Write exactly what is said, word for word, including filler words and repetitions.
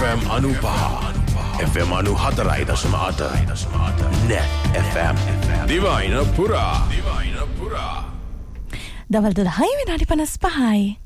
F M අනුපහ F M අනු හතරයි දශම අට Net F M දිවයින පුරා දිවයින පුරා දවල් දොළහයි විනාඩි පනස් පහයි